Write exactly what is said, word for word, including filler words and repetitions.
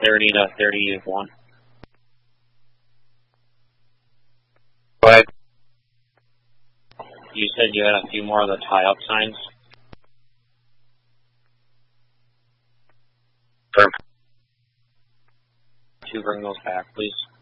thirty to thirty-one. Go ahead. You said you had a few more of the tie-up signs? Sure. Could you bring those back, please?